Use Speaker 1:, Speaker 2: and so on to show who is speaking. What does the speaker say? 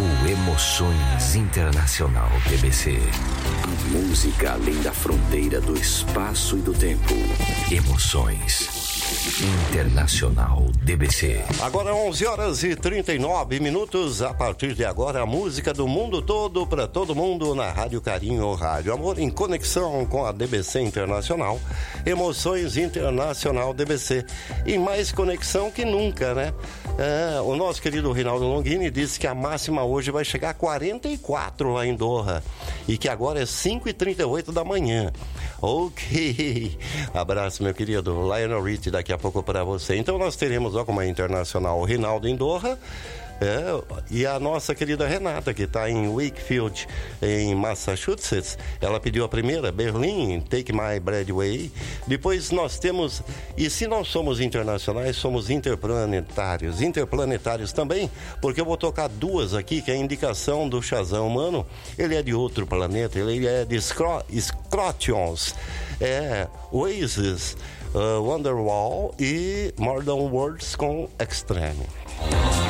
Speaker 1: O Emoções Internacional DBC. A música além da fronteira do espaço e do tempo. Emoções Internacional DBC.
Speaker 2: Agora 11h39. A partir de agora, a música do mundo todo para todo mundo na Rádio Carinho, Rádio Amor, em conexão com a DBC Internacional. Emoções Internacional DBC. E mais conexão que nunca, né? O nosso querido Rinaldo Longini disse que a máxima hoje vai chegar a 44 lá em Doha. E que agora é 5h38 da manhã. Ok. Abraço, meu querido Lionel Rich, daqui a pouco para você. Então nós teremos logo uma internacional, o Rinaldo em Doha. E a nossa querida Renata, que está em Wakefield, em Massachusetts, ela pediu a primeira, Berlim, Take My Breath Away. Depois nós temos, e se nós somos internacionais, somos interplanetários também, porque eu vou tocar duas aqui, que é a indicação do Shazam humano. Ele é de outro planeta, ele é de Scrotions, Oasis, Wonderwall e More Than Words com Extreme.